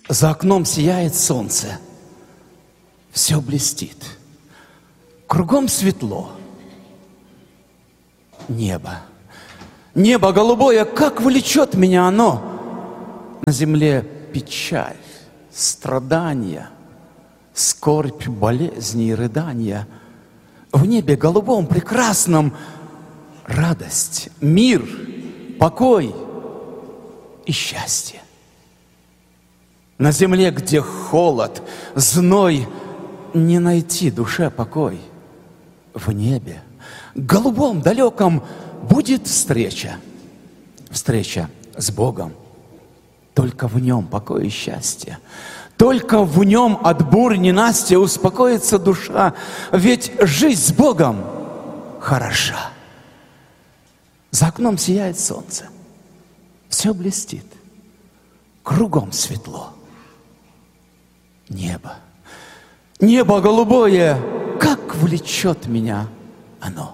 За окном сияет солнце, все блестит, кругом светло. Небо, небо голубое, как влечет меня оно. На земле печаль, страдания, скорбь, болезни и рыдания. В небе голубом прекрасном радость, мир, покой и счастье. На земле, где холод, зной, не найти душе покой. В небе, голубом, далеком, будет встреча. Встреча с Богом. Только в нем покой и счастье. Только в нем от бурь ненастья успокоится душа. Ведь жизнь с Богом хороша. За окном сияет солнце. Все блестит. Кругом светло. Небо. Небо голубое, как влечет меня оно.